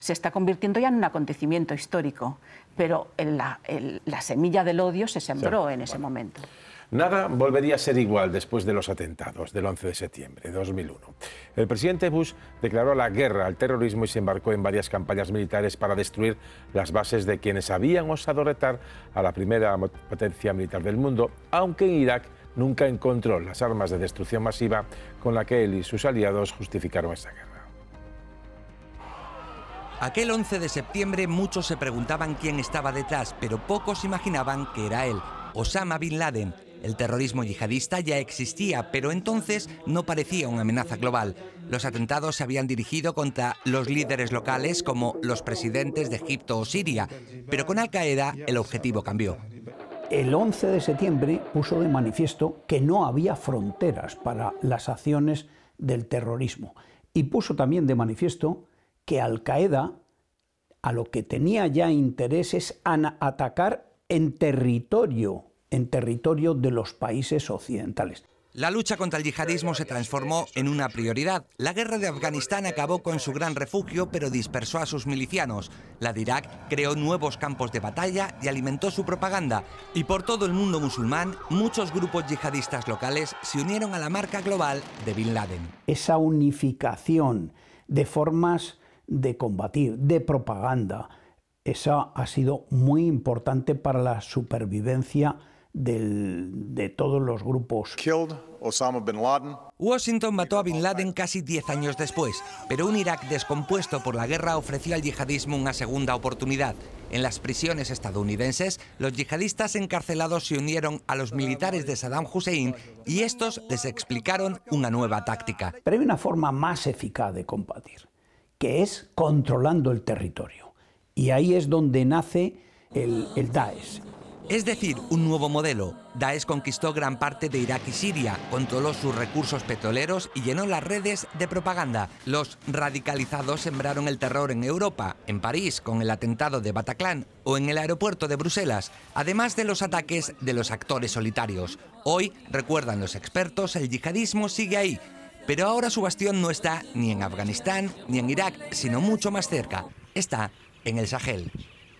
se está convirtiendo ya en un acontecimiento histórico, pero la semilla del odio se sembró en ese momento. Nada volvería a ser igual después de los atentados del 11 de septiembre de 2001. El presidente Bush declaró la guerra al terrorismo y se embarcó en varias campañas militares para destruir las bases de quienes habían osado retar a la primera potencia militar del mundo, aunque en Irak nunca encontró las armas de destrucción masiva con las que él y sus aliados justificaron esa guerra. Aquel 11 de septiembre muchos se preguntaban quién estaba detrás, pero pocos imaginaban que era él, Osama Bin Laden. El terrorismo yihadista ya existía, pero entonces no parecía una amenaza global. Los atentados se habían dirigido contra los líderes locales como los presidentes de Egipto o Siria, pero con Al-Qaeda el objetivo cambió. El 11 de septiembre puso de manifiesto que no había fronteras para las acciones del terrorismo y puso también de manifiesto que Al-Qaeda a lo que tenía ya interés es atacar en territorio de los países occidentales. La lucha contra el yihadismo se transformó en una prioridad. La guerra de Afganistán acabó con su gran refugio, pero dispersó a sus milicianos. La de Irak creó nuevos campos de batalla y alimentó su propaganda. Y por todo el mundo musulmán, muchos grupos yihadistas locales se unieron a la marca global de Bin Laden. Esa unificación de formas de combatir, de propaganda, esa ha sido muy importante para la supervivencia de todos los grupos. Washington mató a Bin Laden casi 10 años después, pero un Irak descompuesto por la guerra ofreció al yihadismo una segunda oportunidad. En las prisiones estadounidenses, los yihadistas encarcelados se unieron a los militares de Saddam Hussein y estos les explicaron una nueva táctica. Pero hay una forma más eficaz de combatir, que es controlando el territorio. Y ahí es donde nace el Daesh. Es decir, un nuevo modelo. Daesh conquistó gran parte de Irak y Siria, controló sus recursos petroleros y llenó las redes de propaganda. Los radicalizados sembraron el terror en Europa, en París con el atentado de Bataclan o en el aeropuerto de Bruselas, además de los ataques de los actores solitarios. Hoy, recuerdan los expertos, el yihadismo sigue ahí, pero ahora su bastión no está ni en Afganistán ni en Irak, sino mucho más cerca. Está en el Sahel.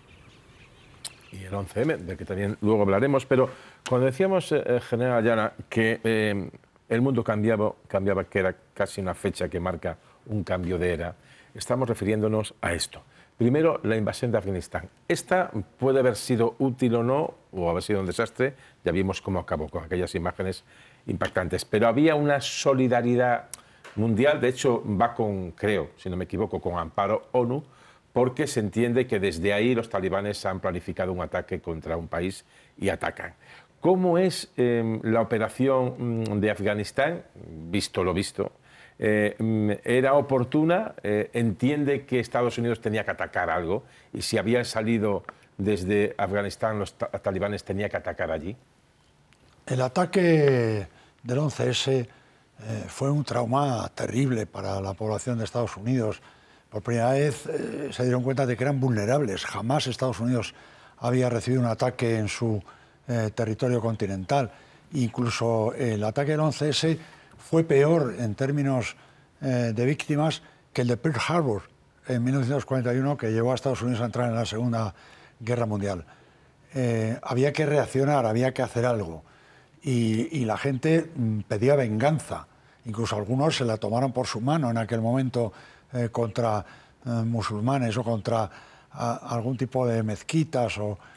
Y el 11M, del que también luego hablaremos, pero cuando decíamos, general Ayala, que el mundo cambiaba, que era casi una fecha que marca un cambio de era, estamos refiriéndonos a esto. Primero, la invasión de Afganistán. Esta puede haber sido útil o no, o haber sido un desastre, ya vimos cómo acabó con aquellas imágenes impactantes, pero había una solidaridad mundial, de hecho va con, creo, si no me equivoco, con amparo ONU, porque se entiende que desde ahí los talibanes han planificado un ataque contra un país y atacan. ¿Cómo es la operación de Afganistán, visto lo visto? ¿Era oportuna? ¿Entiende que Estados Unidos tenía que atacar algo? ¿Y si habían salido desde Afganistán los talibanes tenía que atacar allí? El ataque del 11S fue un trauma terrible para la población de Estados Unidos. Por primera vez se dieron cuenta de que eran vulnerables. Jamás Estados Unidos había recibido un ataque en su territorio continental. Incluso el ataque del 11S fue peor en términos de víctimas que el de Pearl Harbor en 1941, que llevó a Estados Unidos a entrar en la Segunda Guerra Mundial. Había que reaccionar, había que hacer algo. Y la gente pedía venganza. Incluso algunos se la tomaron por su mano en aquel momento contra musulmanes o contra algún tipo de mezquitas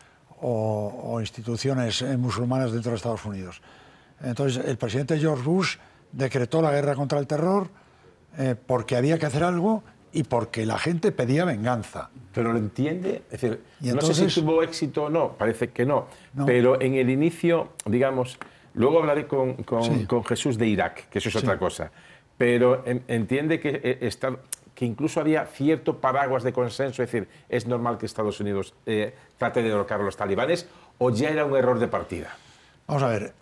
o instituciones musulmanas dentro de Estados Unidos. Entonces, el presidente George Bush decretó la guerra contra el terror porque había que hacer algo y porque la gente pedía venganza. ¿Pero lo entiende? Es decir, entonces, no sé si tuvo éxito o no, parece que no, pero en el inicio, digamos, luego hablaré con Jesús de Irak, que eso es otra cosa, pero entiende que incluso había cierto paraguas de consenso, es decir, ¿es normal que Estados Unidos trate de derrocar a los talibanes o ya era un error de partida? Vamos a ver,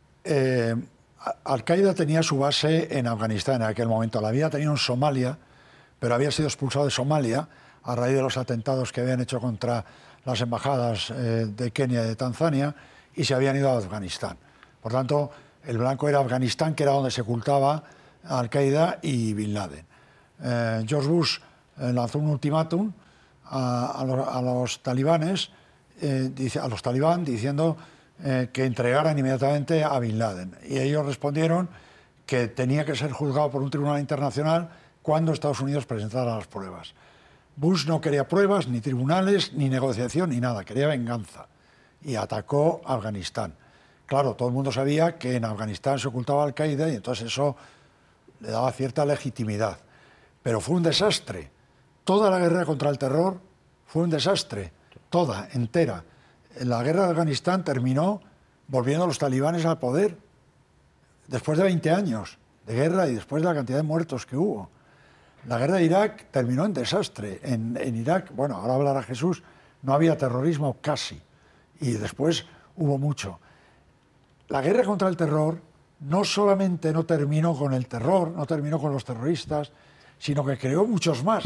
Al-Qaeda tenía su base en Afganistán en aquel momento, la había tenido en Somalia, pero había sido expulsado de Somalia a raíz de los atentados que habían hecho contra las embajadas de Kenia y de Tanzania y se habían ido a Afganistán. Por tanto, el blanco era Afganistán, que era donde se ocultaba Al-Qaeda y Bin Laden. George Bush lanzó un ultimátum a los talibanes, a los talibán, diciendo que entregaran inmediatamente a Bin Laden. Y ellos respondieron que tenía que ser juzgado por un tribunal internacional cuando Estados Unidos presentara las pruebas. Bush no quería pruebas, ni tribunales, ni negociación, ni nada, quería venganza. Y atacó a Afganistán. Claro, todo el mundo sabía que en Afganistán se ocultaba Al-Qaeda y entonces eso le daba cierta legitimidad. Pero fue un desastre. Toda la guerra contra el terror fue un desastre, toda, entera. La guerra de Afganistán terminó volviendo los talibanes al poder, después de 20 años de guerra y después de la cantidad de muertos que hubo. La guerra de Irak terminó en desastre. En Irak, bueno, ahora hablará Jesús, no había terrorismo casi, y después hubo mucho. La guerra contra el terror no solamente no terminó con el terror, no terminó con los terroristas, sino que creó muchos más.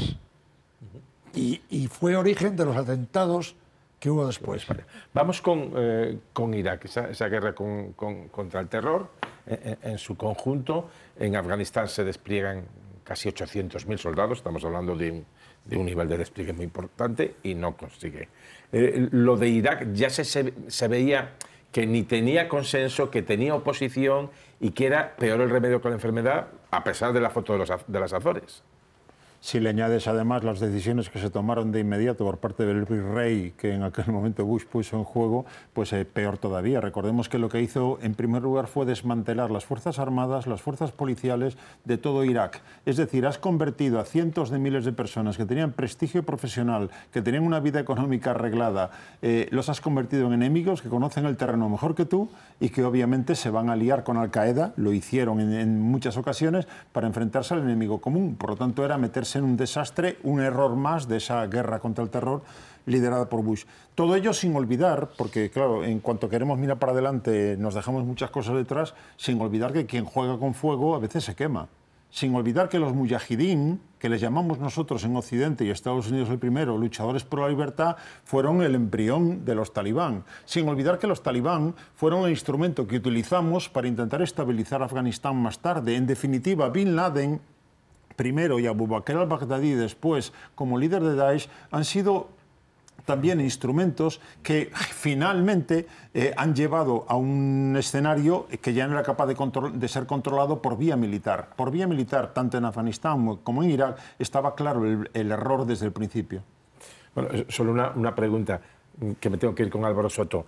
Y fue origen de los atentados que hubo después. Vale. Vamos con Irak, esa guerra contra el terror en su conjunto. En Afganistán se despliegan casi 800.000 soldados, estamos hablando de un nivel de despliegue muy importante y no consigue. Lo de Irak ya se veía que ni tenía consenso, que tenía oposición y que era peor el remedio que la enfermedad, a pesar de la foto de las Azores. Si le añades además las decisiones que se tomaron de inmediato por parte del virrey que en aquel momento Bush puso en juego, pues peor todavía. Recordemos que lo que hizo en primer lugar fue desmantelar las fuerzas armadas, las fuerzas policiales de todo Irak. Es decir, has convertido a cientos de miles de personas que tenían prestigio profesional, que tenían una vida económica arreglada, los has convertido en enemigos que conocen el terreno mejor que tú y que obviamente se van a aliar con Al-Qaeda, lo hicieron en muchas ocasiones, para enfrentarse al enemigo común. Por lo tanto, era meterse en un desastre, un error más de esa guerra contra el terror liderada por Bush. Todo ello sin olvidar, porque claro, en cuanto queremos mirar para adelante nos dejamos muchas cosas detrás, sin olvidar que quien juega con fuego a veces se quema. Sin olvidar que los mujahidín, que les llamamos nosotros en Occidente y Estados Unidos el primero, luchadores por la libertad, fueron el embrión de los talibán. Sin olvidar que los talibán fueron el instrumento que utilizamos para intentar estabilizar Afganistán más tarde. En definitiva, Bin Laden primero y Abu Bakr al-Baghdadi después como líder de Daesh han sido también instrumentos que finalmente han llevado a un escenario que ya no era capaz de ser controlado por vía militar. Por vía militar, tanto en Afganistán como en Irak, estaba claro el error desde el principio. Bueno, solo una pregunta, que me tengo que ir con Álvaro Soto.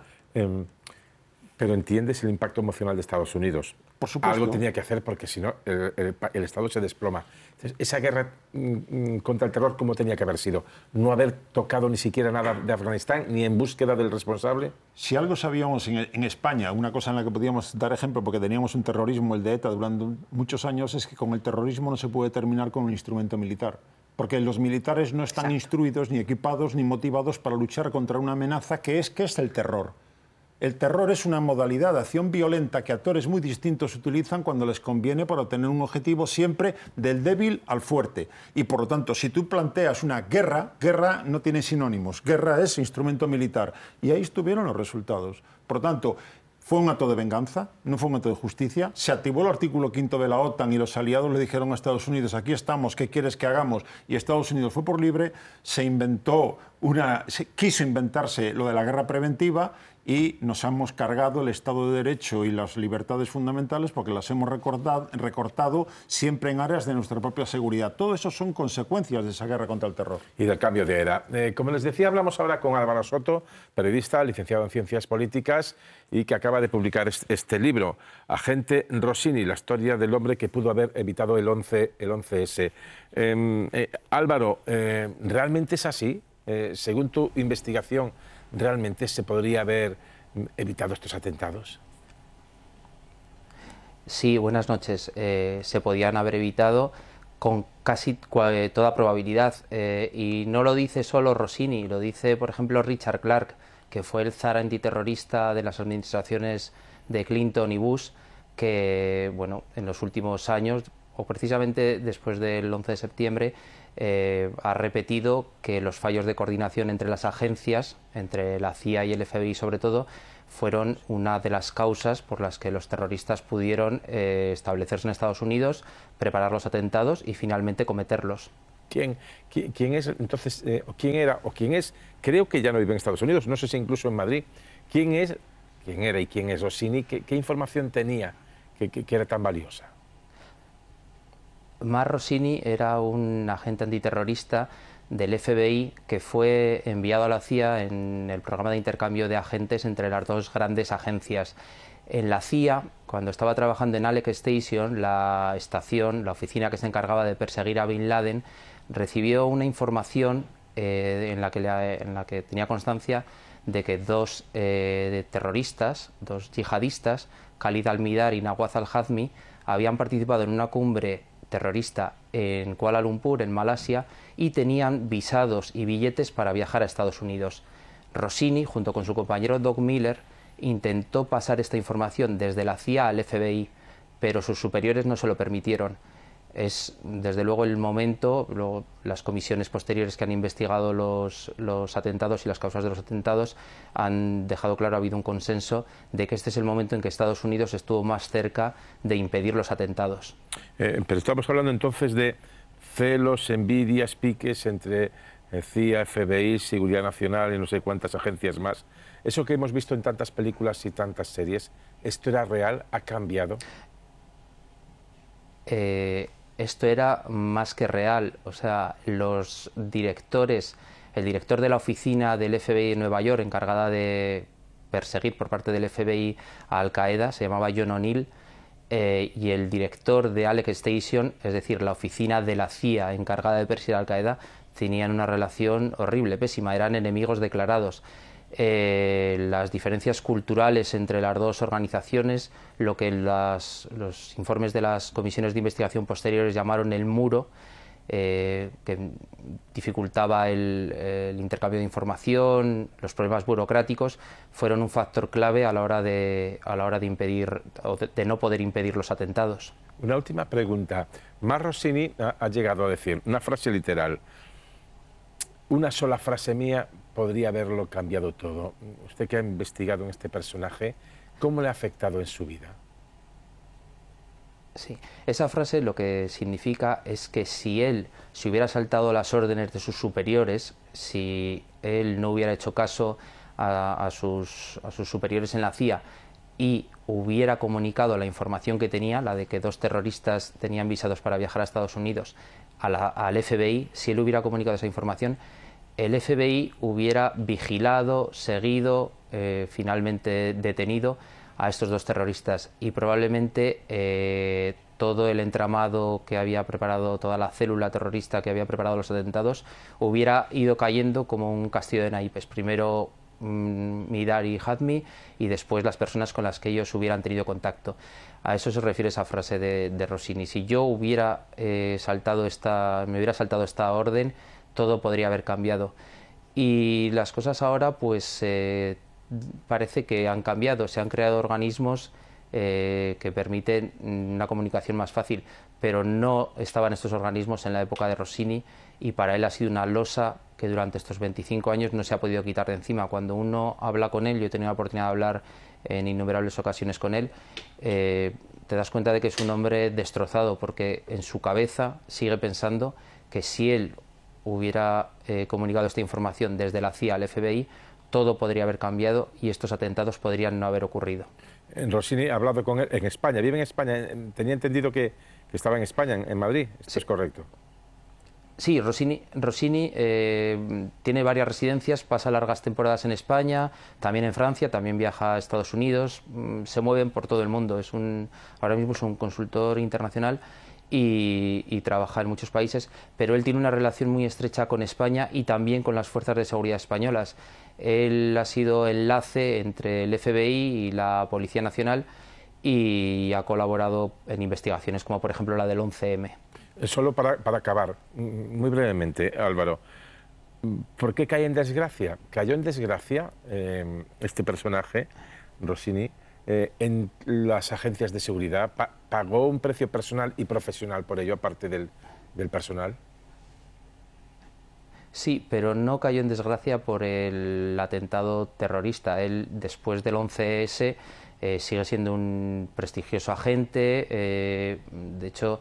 Pero ¿entiendes el impacto emocional de Estados Unidos? Por supuesto. Algo tenía que hacer porque si no el Estado se desploma. Entonces, esa guerra contra el terror, ¿cómo tenía que haber sido? ¿No haber tocado ni siquiera nada de Afganistán, ni en búsqueda del responsable? Si algo sabíamos en España, una cosa en la que podíamos dar ejemplo, porque teníamos un terrorismo, el de ETA, durante muchos años, es que con el terrorismo no se puede terminar con un instrumento militar. Porque los militares no están instruidos, ni equipados, ni motivados para luchar contra una amenaza que es el terror. El terror es una modalidad de acción violenta que actores muy distintos utilizan cuando les conviene para obtener un objetivo siempre del débil al fuerte. Y por lo tanto, si tú planteas una guerra no tiene sinónimos. Guerra es instrumento militar. Y ahí estuvieron los resultados. Por lo tanto, fue un acto de venganza, no fue un acto de justicia. Se activó el artículo 5 de la OTAN y los aliados le dijeron a Estados Unidos, aquí estamos, ¿qué quieres que hagamos? Y Estados Unidos fue por libre, quiso inventarse lo de la guerra preventiva y nos hemos cargado el Estado de Derecho y las libertades fundamentales porque las hemos recortado siempre en áreas de nuestra propia seguridad. Todo eso son consecuencias de esa guerra contra el terror. Y del cambio de era. Como les decía, hablamos ahora con Álvaro Soto, periodista, licenciado en Ciencias Políticas y que acaba de publicar este libro, Agente Rossini, la historia del hombre que pudo haber evitado el 11S. Álvaro, ¿realmente es así? Según tu investigación, ¿realmente se podría haber evitado estos atentados? Sí, buenas noches. Se podían haber evitado con casi toda probabilidad. Y no lo dice solo Rossini, lo dice, por ejemplo, Richard Clarke, que fue el zar antiterrorista de las administraciones de Clinton y Bush, que, bueno, en los últimos años, o precisamente después del 11 de septiembre, ha repetido que los fallos de coordinación entre las agencias, entre la CIA y el FBI sobre todo, fueron una de las causas por las que los terroristas pudieron establecerse en Estados Unidos, preparar los atentados y finalmente cometerlos. ¿Quién es entonces, quién era o quién es? Creo que ya no vive en Estados Unidos, no sé si incluso en Madrid. ¿Quién era y quién es Rossini? ¿Qué información tenía que era tan valiosa? Mar Rossini era un agente antiterrorista del FBI que fue enviado a la CIA en el programa de intercambio de agentes entre las dos grandes agencias. En la CIA, cuando estaba trabajando en Alec Station, la oficina que se encargaba de perseguir a Bin Laden, recibió una información en la que tenía constancia de que dos terroristas, dos yihadistas, Khalid al-Mihdhar y Nawaz al-Hazmi, habían participado en una cumbre terrorista en Kuala Lumpur, en Malasia, y tenían visados y billetes para viajar a Estados Unidos. Rossini, junto con su compañero Doug Miller, intentó pasar esta información desde la CIA al FBI, pero sus superiores no se lo permitieron. Es desde luego el momento, luego las comisiones posteriores que han investigado los atentados y las causas de los atentados han dejado claro, ha habido un consenso de que este es el momento en que Estados Unidos estuvo más cerca de impedir los atentados. Pero estamos hablando entonces de celos, envidias, piques entre CIA, FBI, Seguridad Nacional y no sé cuántas agencias más. Eso que hemos visto en tantas películas y tantas series, ¿esto era real? ¿Ha cambiado? Esto era más que real. O sea, los directores, el director de la oficina del FBI en Nueva York, encargada de perseguir por parte del FBI a Al-Qaeda, se llamaba John O'Neill, y el director de Alec Station, es decir, la oficina de la CIA encargada de perseguir a Al-Qaeda, tenían una relación horrible, pésima, eran enemigos declarados. Las diferencias culturales entre las dos organizaciones, lo que los informes de las comisiones de investigación posteriores llamaron el muro, que dificultaba el intercambio de información, los problemas burocráticos, fueron un factor clave a la hora de impedir o de no poder impedir los atentados. Una última pregunta. Mar Rossini ha llegado a decir una frase literal: una sola frase mía podría haberlo cambiado todo. Usted que ha investigado en este personaje, ¿cómo le ha afectado en su vida? Sí, esa frase lo que significa es que si él se hubiera saltado las órdenes de sus superiores, si él no hubiera hecho caso a sus superiores en la CIA y hubiera comunicado la información que tenía, la de que dos terroristas tenían visados para viajar a Estados Unidos, al FBI, si él hubiera comunicado esa información, el FBI hubiera vigilado, seguido, finalmente detenido a estos dos terroristas, y probablemente todo el entramado que había preparado, toda la célula terrorista que había preparado los atentados, hubiera ido cayendo como un castillo de naipes. Primero Mihdhar y Hazmi, y después las personas con las que ellos hubieran tenido contacto. A eso se refiere esa frase de Rossini. Si yo me hubiera saltado esta orden, todo podría haber cambiado. Y las cosas ahora, pues parece que han cambiado. Se han creado organismos que permiten una comunicación más fácil, pero no estaban estos organismos en la época de Rossini, y para él ha sido una losa que durante estos 25 años no se ha podido quitar de encima. Cuando uno habla con él, yo he tenido la oportunidad de hablar en innumerables ocasiones con él, te das cuenta de que es un hombre destrozado, porque en su cabeza sigue pensando que si él hubiera comunicado esta información desde la CIA al FBI, todo podría haber cambiado y estos atentados podrían no haber ocurrido. Rossini ha hablado con él en España, vive en España, tenía entendido que estaba en España, en Madrid, ¿esto sí. es correcto? Sí, Rossini tiene varias residencias, pasa largas temporadas en España, también en Francia, también viaja a Estados Unidos, se mueven por todo el mundo, ahora mismo es un consultor internacional y trabaja en muchos países, pero él tiene una relación muy estrecha con España y también con las fuerzas de seguridad españolas. Él ha sido enlace entre el FBI y la Policía Nacional y ha colaborado en investigaciones como por ejemplo la del 11M. Solo para acabar, muy brevemente, Álvaro, ¿por qué cae en desgracia? Cayó en desgracia este personaje, Rossini, en las agencias de seguridad. ¿Pagó un precio personal y profesional por ello, aparte del personal? Sí, pero no cayó en desgracia por el atentado terrorista. Él, después del 11S, sigue siendo un prestigioso agente. De hecho,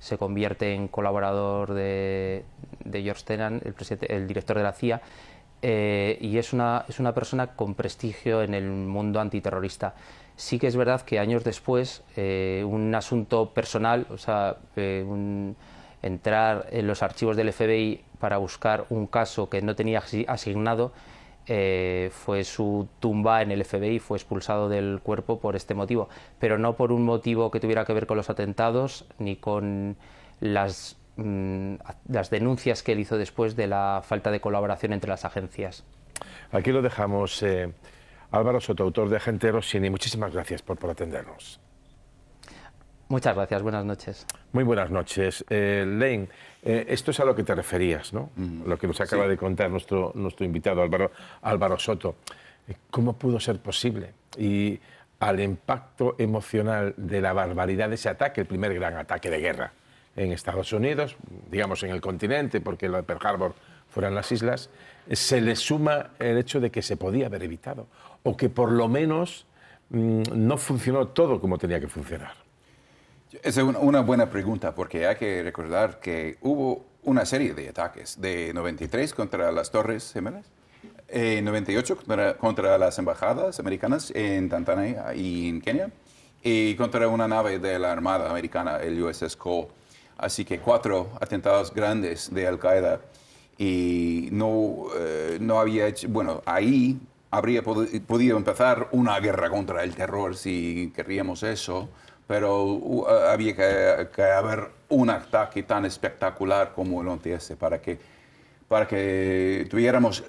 se convierte en colaborador de George Tenet, el director de la CIA, y es una persona con prestigio en el mundo antiterrorista. Sí que es verdad que años después, un asunto personal, o sea, entrar en los archivos del FBI para buscar un caso que no tenía asignado, fue su tumba en el FBI, fue expulsado del cuerpo por este motivo, pero no por un motivo que tuviera que ver con los atentados ni con las denuncias que él hizo después de la falta de colaboración entre las agencias. Aquí lo dejamos. Álvaro Soto, autor de Agente Rossini, muchísimas gracias por atendernos. Muchas gracias, buenas noches. Muy buenas noches. Lane, esto es a lo que te referías, ¿no? Lo que nos acaba de contar nuestro invitado Álvaro Soto. ¿Cómo pudo ser posible? Y al impacto emocional de la barbaridad de ese ataque, el primer gran ataque de guerra en Estados Unidos, digamos en el continente, porque lo de Pearl Harbor fueran las islas, se le suma el hecho de que se podía haber evitado, o que por lo menos no funcionó todo como tenía que funcionar. Es una buena pregunta, porque hay que recordar que hubo una serie de ataques, de 93 contra las Torres Gemelas, 98 contra las embajadas americanas en Tanzania y en Kenia, y contra una nave de la Armada Americana, el USS Cole. Así que 4 atentados grandes de Al-Qaeda, y no había hecho, bueno, ahí habría podido empezar una guerra contra el terror si queríamos eso, pero había que haber un ataque tan espectacular como el 11S para que tuviéramos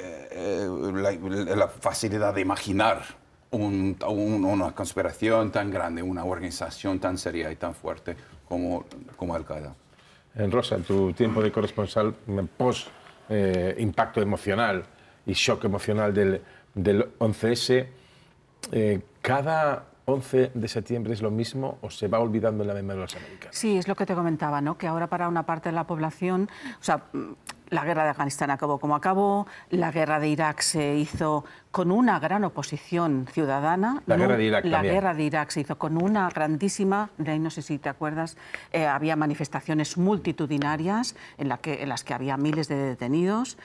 la facilidad de imaginar una conspiración tan grande, una organización tan seria y tan fuerte como Al-Qaeda. Rosa, en tu tiempo de corresponsal, post impacto emocional y shock emocional del 11S, cada 11 de septiembre es lo mismo o se va olvidando en la memoria de los americanos. Sí, es lo que te comentaba, ¿no? Que ahora para una parte de la población, o sea, la guerra de Afganistán acabó como acabó, la guerra de Irak se hizo con una gran oposición ciudadana. La guerra de Irak La también. guerra de Irak se hizo con una grandísima, no sé si te acuerdas, había manifestaciones multitudinarias en las que había miles de detenidos.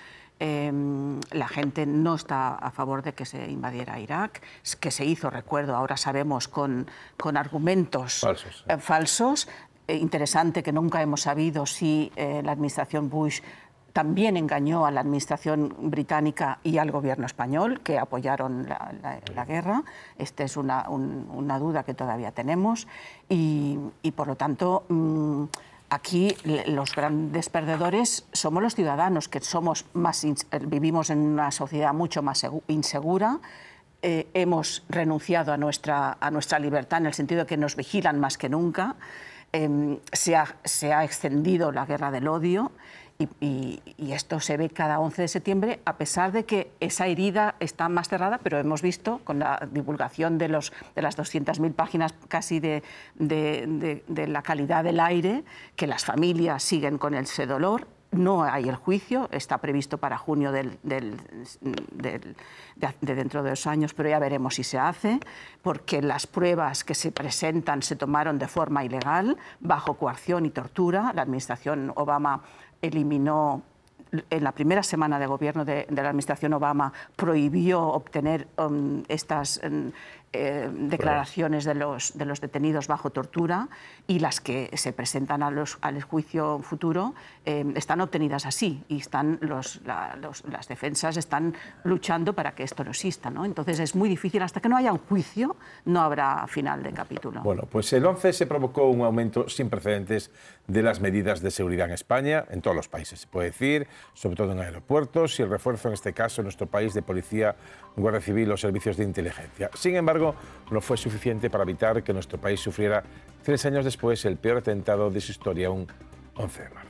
La gente no está a favor de que se invadiera Irak, que se hizo, recuerdo, ahora sabemos, con argumentos falsos. Interesante que nunca hemos sabido si la administración Bush también engañó a la administración británica y al gobierno español, que apoyaron la guerra. Esta es una duda que todavía tenemos y por lo tanto, aquí los grandes perdedores somos los ciudadanos, que vivimos en una sociedad mucho más insegura. Hemos renunciado a nuestra libertad en el sentido de que nos vigilan más que nunca. Se ha extendido la guerra del odio y esto se ve cada 11 de septiembre, a pesar de que esa herida está más cerrada, pero hemos visto con la divulgación de las 200.000 páginas casi de la calidad del aire, que las familias siguen con ese dolor. No hay el juicio, está previsto para junio de dentro de 2 años, pero ya veremos si se hace, porque las pruebas que se presentan se tomaron de forma ilegal, bajo coacción y tortura. La administración Obama eliminó, en la primera semana de gobierno de la administración Obama, prohibió obtener estas declaraciones de los detenidos bajo tortura, y las que se presentan al juicio futuro están obtenidas así, y las defensas están luchando para que esto no exista, ¿no? Entonces es muy difícil, hasta que no haya un juicio no habrá final de capítulo. Bueno, pues el 11 se provocó un aumento sin precedentes de las medidas de seguridad en España, en todos los países, se puede decir, sobre todo en aeropuertos, y el refuerzo en este caso en nuestro país de policía, guardia civil o servicios de inteligencia. Sin embargo, no fue suficiente para evitar que nuestro país sufriera 3 años después el peor atentado de su historia, un 11 de marzo.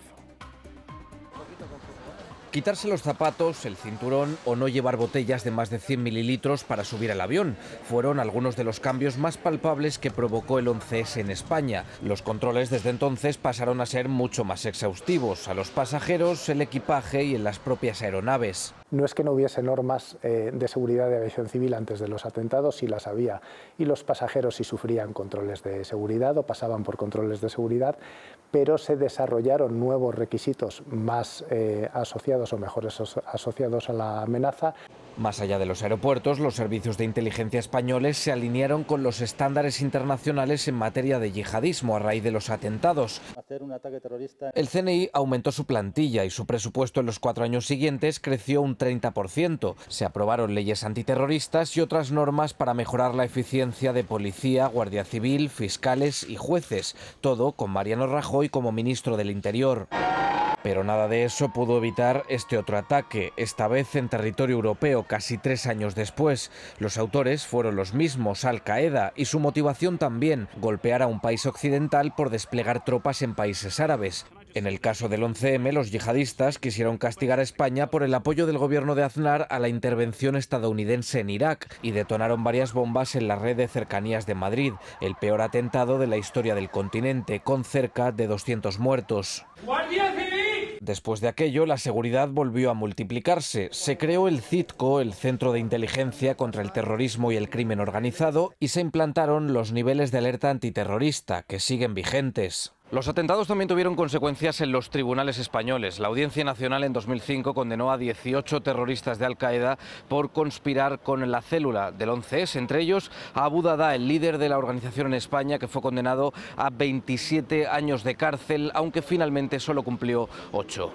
Quitarse los zapatos, el cinturón o no llevar botellas de más de 100 mililitros para subir al avión fueron algunos de los cambios más palpables que provocó el 11S en España. Los controles desde entonces pasaron a ser mucho más exhaustivos, a los pasajeros, el equipaje y en las propias aeronaves. no es que no hubiese normas de seguridad de aviación civil antes de los atentados, sí las había, y los pasajeros sí sufrían controles de seguridad o pasaban por controles de seguridad, pero se desarrollaron nuevos requisitos más asociados o mejores asociados a la amenaza. Más allá de los aeropuertos, los servicios de inteligencia españoles se alinearon con los estándares internacionales en materia de yihadismo a raíz de los atentados. El CNI aumentó su plantilla y su presupuesto en los 4 años siguientes creció un 30%. Se aprobaron leyes antiterroristas y otras normas para mejorar la eficiencia de policía, guardia civil, fiscales y jueces. Todo con Mariano Rajoy como ministro del Interior. Pero nada de eso pudo evitar este otro ataque, esta vez en territorio europeo, casi 3 años después. Los autores fueron los mismos, Al-Qaeda, y su motivación también, golpear a un país occidental por desplegar tropas en países árabes. En el caso del 11M, los yihadistas quisieron castigar a España por el apoyo del gobierno de Aznar a la intervención estadounidense en Irak y detonaron varias bombas en la red de cercanías de Madrid, el peor atentado de la historia del continente, con cerca de 200 muertos. Después de aquello, la seguridad volvió a multiplicarse. Se creó el CITCO, el Centro de Inteligencia contra el Terrorismo y el Crimen Organizado, y se implantaron los niveles de alerta antiterrorista, que siguen vigentes. Los atentados también tuvieron consecuencias en los tribunales españoles. La Audiencia Nacional en 2005 condenó a 18 terroristas de Al-Qaeda por conspirar con la célula del 11S, entre ellos a Abu Dada, el líder de la organización en España, que fue condenado a 27 años de cárcel, aunque finalmente solo cumplió 8.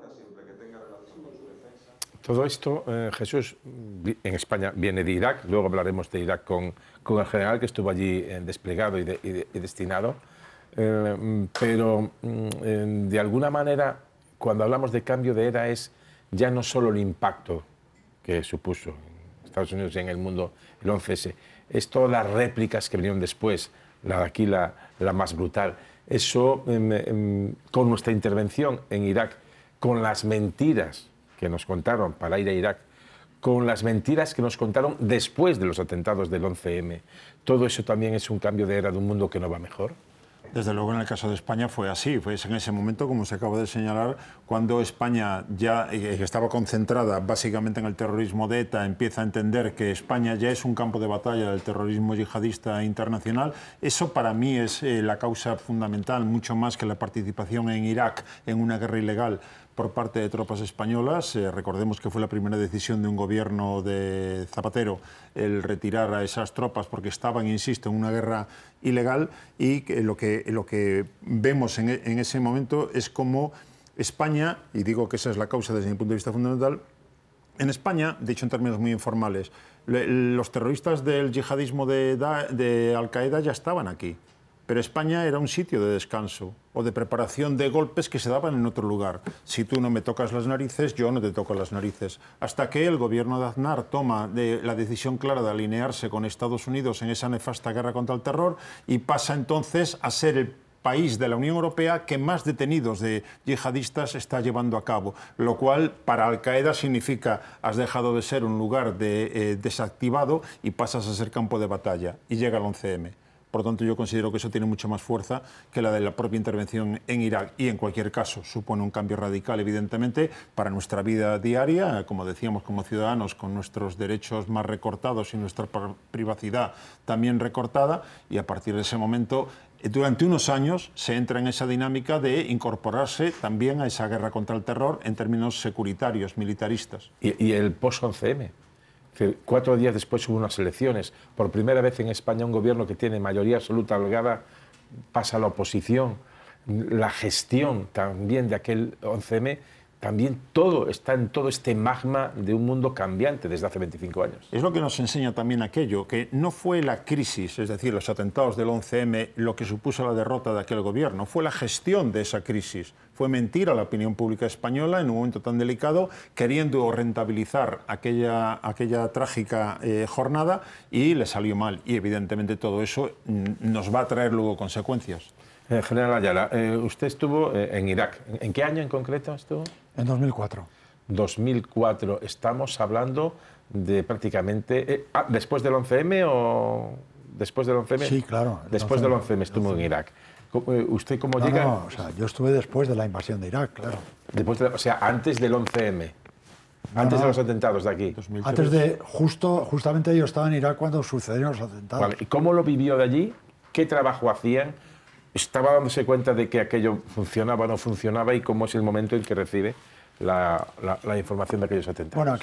Todo esto, Jesús, en España viene de Irak, luego hablaremos de Irak con el general que estuvo allí desplegado y destinado. Pero de alguna manera, cuando hablamos de cambio de era, es ya no solo el impacto que supuso en Estados Unidos y en el mundo el 11S, es todas las réplicas que vinieron después, la de aquí, la más brutal. Eso, con nuestra intervención en Irak, con las mentiras que nos contaron para ir a Irak, con las mentiras que nos contaron después de los atentados del 11M, todo eso también es un cambio de era de un mundo que no va mejor. Desde luego, en el caso de España fue así. Fue en ese momento, como se acaba de señalar, cuando España ya estaba concentrada básicamente en el terrorismo de ETA, empieza a entender que España ya es un campo de batalla del terrorismo yihadista internacional. Eso para mí es la causa fundamental, mucho más que la participación en Irak en una guerra ilegal por parte de tropas españolas. Recordemos que fue la primera decisión de un gobierno de Zapatero el retirar a esas tropas porque estaban, insisto, en una guerra ilegal, y lo que vemos en ese momento es como España, y digo que esa es la causa desde mi punto de vista fundamental, en España, dicho en términos muy informales, los terroristas del yihadismo de Al-Qaeda ya estaban aquí. Pero España era un sitio de descanso o de preparación de golpes que se daban en otro lugar. Si tú no me tocas las narices, yo no te toco las narices. Hasta que el gobierno de Aznar toma la decisión clara de alinearse con Estados Unidos en esa nefasta guerra contra el terror y pasa entonces a ser el país de la Unión Europea que más detenidos de yihadistas está llevando a cabo, lo cual para Al-Qaeda significa has dejado de ser un lugar desactivado y pasas a ser campo de batalla, y llega el 11M. Por lo tanto, yo considero que eso tiene mucha más fuerza que la de la propia intervención en Irak, y en cualquier caso supone un cambio radical, evidentemente, para nuestra vida diaria, como decíamos, como ciudadanos, con nuestros derechos más recortados y nuestra privacidad también recortada, y a partir de ese momento, durante unos años, se entra en esa dinámica de incorporarse también a esa guerra contra el terror en términos securitarios, militaristas. ¿Y el post-11M? 4 días después hubo unas elecciones. Por primera vez en España un gobierno que tiene mayoría absoluta holgada pasa a la oposición. La gestión también de aquel 11M, también todo está en todo este magma de un mundo cambiante desde hace 25 años. Es lo que nos enseña también aquello, que no fue la crisis, es decir, los atentados del 11M, lo que supuso la derrota de aquel gobierno, fue la gestión de esa crisis. Fue mentir a la opinión pública española en un momento tan delicado, queriendo rentabilizar aquella trágica jornada, y le salió mal. Y evidentemente todo eso nos va a traer luego consecuencias. General Ayala, usted estuvo en Irak. ¿En qué año en concreto estuvo? En 2004. 2004. Estamos hablando de prácticamente... ¿después del 11M o...? ¿Después del 11M? Sí, claro. Después del 11M estuvo en Irak. ¿Usted cómo llega? No, o sea, yo estuve después de la invasión de Irak, claro. O sea, antes del 11M. Antes de los atentados de aquí. 2003. Antes de, justamente yo estaba en Irak cuando sucedieron los atentados. Vale, ¿y cómo lo vivió de allí? ¿Qué trabajo hacían? ¿Estaba dándose cuenta de que aquello funcionaba o no funcionaba? ¿Y cómo es el momento en que recibe la información de aquellos atentados? Bueno,